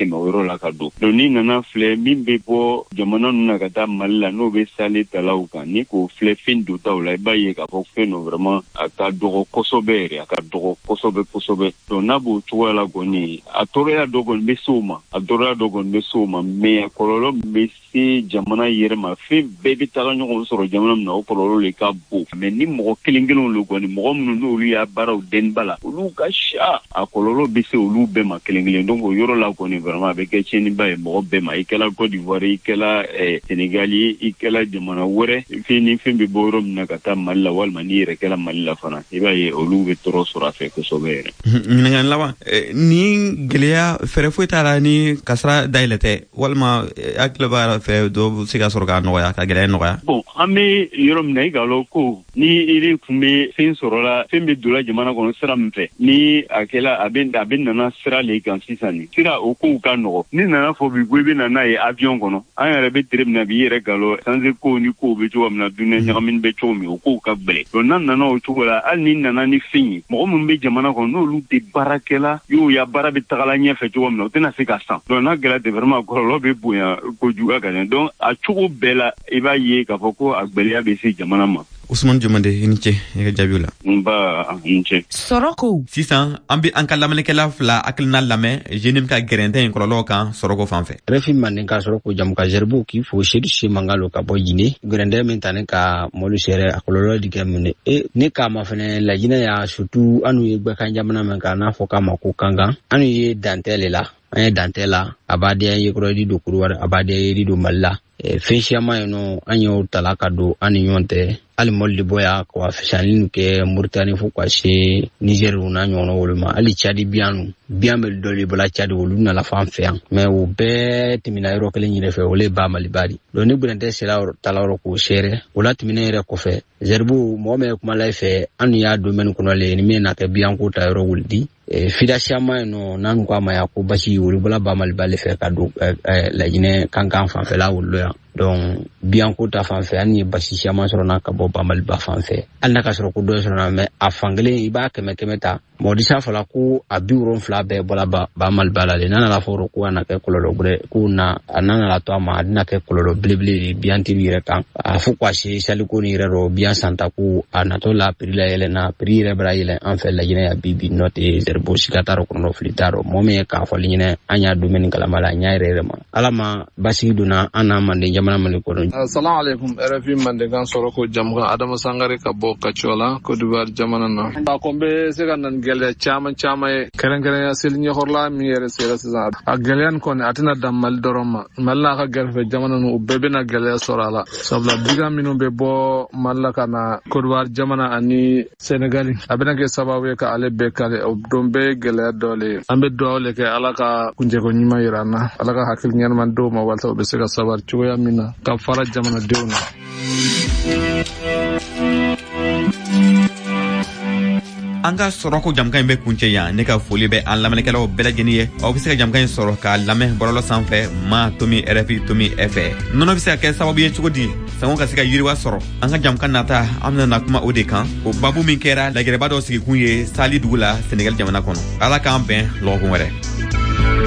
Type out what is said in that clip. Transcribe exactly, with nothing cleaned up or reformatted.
kɛmɛ wɔɔrɔ la ka don. Donc ni nana filɛ min bɛ bɔ jamana ninnu na ka taa Mali la n'o bɛ sale talaw kan ni k'o filɛ fɛn don taw la i b'a ye k'a fɔ fɛn dɔ vraiment a ka dɔgɔ kosɛbɛ yɛrɛ a ka dɔgɔ kosɛbɛ kosɛbɛ. Donc n'a b'o cogoya la kɔni a tɔɔrɔya dɔ kɔni bɛ se o ma a tɔɔrɔya dɔ kɔni bɛ se o ma mais kɔlɔlɔ min bɛ se jamana yɛrɛ ma fɛn bɛɛ bɛ taga ɲɔgɔn sɔrɔ jamana min na o kɔlɔlɔ de ka bon. Mais ni mɔgɔ kelen kelenw lo kɔni mɔgɔ minnu n'olu y'a baaraw dɛnniba la olu ka ca a kɔlɔlɔ bɛ se olu bɛɛ ma kelen kelen. Donc o yɔrɔ la kɔni vraiment a bɛ kɛ tiɲɛniba ye mɔgɔ bɛɛ ma i kɛla Côte d'Ivoire i kɛla Sénégal ye i kɛla jamana wɛrɛ fɛn ni fɛn bɛ bɔ yɔrɔ min na ka taa Mali la walima n'i yɛrɛ kɛla Mali la fana i b'a ye olu bɛ tɔɔrɔ sɔrɔ a fɛ kosɛbɛ yɛrɛ. Ɲininkali laban ni gɛlɛya fɛɛrɛ foyi t'a la ni kasara dayɛlɛ tɛ walima hakili b'a fɛ dɔ bɛ se ka sɔrɔ k'a nɔgɔya ka gɛlɛya nɔgɔya. Bon an bɛ yɔrɔ min na i k'a lɔn ko ni iri tun bɛ fɛn sɔrɔla fɛn bɛ donla jamana kɔnɔ sira min fɛ ni a kɛla a bɛ a bɛ nana sira le kan sisan ni sira o kow ka nɔgɔ ni nana fɔ bi ko i bɛ na n'a ye avion kɔnɔ an yɛrɛ bɛ tere min na bi i yɛrɛ k'a lɔn sanze kow ni kow bɛ cogo min na dunuya ɲagamini bɛ cogo min o kow ka gɛlɛn. Donc n'a nana o cogo la hali ni nana ni fɛn ye mɔgɔ minnu bɛ jamana kɔnɔ n'olu tɛ baarakɛla y'o ya baara bɛ tagala ɲɛfɛ cogo min na o tɛna se ka san. Donc n'a gɛlɛya tɛ vraiment kɔlɔlɔ bɛ bonya kojugu ka ɲɛ. Donc a cogo bɛɛ la i b'a ye k'a fɔ ko a gɛlɛya bɛ se jamana ma. Usman Jumande i ni ce i ka jaabiw la. Nba i ni ce. Sɔrɔko sisan an bɛ an ka lamɛnnikɛla fila hakilina lamɛn jeune min ka gɛrɛntɛ in kɔlɔlɔw kan sɔrɔko fan fɛ. Refi manden ka sɔrɔko jamu ka Zerbo k'i fo Seydou Se Mangalo ka bɔ Guinée gɛrɛntɛ min ta ne ka mɔlu sɛrɛ a kɔlɔlɔ di kɛ mun e ne k'a ma fɛnɛ laginɛ ya surtout anu ye gbɛkan jamana min kan n'a fɔ k'a ma ko kankan anu ye dantɛ le la an ye dantɛ la a b'a di ye kɔrɔ di do kuruwari a b'a di ye do Mali la fɛn siama ye no an y'o tala ka don an ni ɲɔgɔn tɛ hali Mali de bɔya ko fisani kɛ Mauritanie fo ka se Niger n'a ɲɔgɔn wolo ma hali Tchad bianu bian bɛ dɔ le bala Tchad wolu na la fan fɛ yan mais o bɛɛ tɛmɛna yɔrɔ kelen yɛrɛ fɛ o le ba Mali bari donc ne gbɛrɛntɛ sera tala yɔrɔ ko sɛrɛ o la tɛmɛna yɛrɛ kɔfɛ Zerbo mɔgɔ mɛ kuma la fɛ an y'a domaine kɔnɔ le ni min na kɛ bian ko ta yɔrɔ wulidi fidasiama ye no nanu ko ma ya ko basi wolu bala ba Mali bale fɛ ka don laginɛ kankan fan fɛ la wolo yan donc bian ko ta fan fɛ an ye basi siama sɔrɔ na ka bɔ ba Mali ba fan fɛ hali na ka sɔrɔ ko dɔ sɔrɔ na mais a fankelen i b'a kɛmɛ kɛmɛ ta mɔdisa fala ko a bi wolonwula bɛɛ bɔla ba ba Mali ba la le nana la fɔ ko ana kɛ kɔlɔlɔ bɛrɛ ko na a nana la to a ma a dina kɛ kɔlɔlɔ belebele de bian tv yɛrɛ kan a fo ko a se saliko ni yɛrɛ rɔ bian santa ko a natɔ la prix la yɛlɛna prix yɛrɛ bɛra yɛlɛn an fɛ laginɛ ya bibi note Zerbo sika t'a rɔ kɔnɔ fili t'a rɔ mɔgɔ min ye k'a fɔli ɲinɛ an y'a domaine kalama la an y'a yɛrɛ yɛrɛ ma ala ma basigi donna an n'a manden jamana Mali kɔnɔ. Assalamu alaikum R F I manden kan sɔrɔ ko jamu kan Adama Sangare ka bɔ Kaciola Côte d'Ivoire jamana na a ko n bɛ se ka na ni gɛlɛya caman caman ye kɛrɛnkɛrɛnya seli ɲɛkɔrɔla min yɛrɛ sera sisan a gɛlɛya nin kɔni a tɛna dan Mali dɔrɔn ma Mali n'a ka gɛrɛfɛ jamana ninnu u bɛɛ bɛna gɛlɛya sɔrɔ a la sabula bigan minnu bɛ bɔ Mali la ka na Côte d'Ivoire jamana ani Sénégal a bɛna kɛ sababu ye ka ale bɛɛ kale o don bɛɛ gɛlɛya dɔ le an bɛ dugawu le kɛ ala ka kunjɛko ɲuman yira an na ala ka hakili ɲɛnama d'o ma walasa u bɛ se ka sabari cogoya min na ka fara jamanadenw na. An ka sɔrɔko jamukan in bɛ kuncɛ yan ne ka foli bɛ an lamɛnnikɛlaw bɛɛ lajɛlen ye aw bɛ se ka jamukan in sɔrɔ k'a lamɛn bɔlɔlɔ sanfɛ ma tomi R F I tomi F nɔnɔ bɛ se ka kɛ sababu ye cogo di sango ka se ka yiriwa sɔrɔ an ka jamukan nata an bɛna kuma o de kan o babu min kɛra lagɛrɛba dɔ sigikun ye Sali dugu la Senegal jamana kɔnɔ ala k'an bɛn lɔgɔkun wɛrɛ.